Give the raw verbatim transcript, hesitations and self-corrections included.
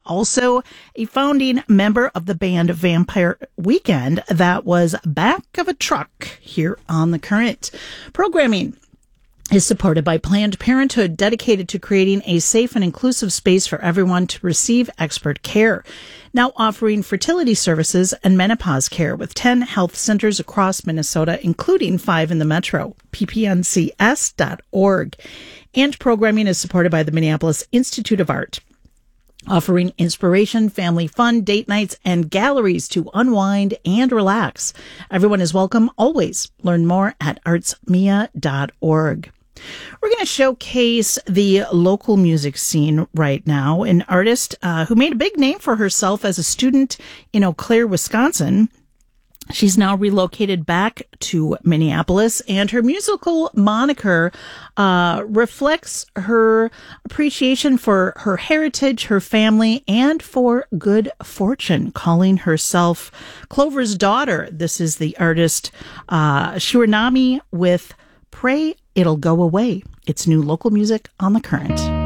also a founding member of the band Vampire Weekend that was back of a truck here on The Current. Programming is supported by Planned Parenthood, dedicated to creating a safe and inclusive space for everyone to receive expert care. Now offering fertility services and menopause care with ten health centers across Minnesota, including five in the metro, p p n c s dot org. And programming is supported by the Minneapolis Institute of Art, offering inspiration, family fun, date nights, and galleries to unwind and relax. Everyone is welcome always. Learn more at arts mia dot org. We're going to showcase the local music scene right now. An artist uh, who made a big name for herself as a student in Eau Claire, Wisconsin. She's now relocated back to Minneapolis, and her musical moniker uh, reflects her appreciation for her heritage, her family, and for good fortune, calling herself Clover's Daughter. This is the artist uh, Shuranami with Pray It'll Go Away. It's new local music on The Current.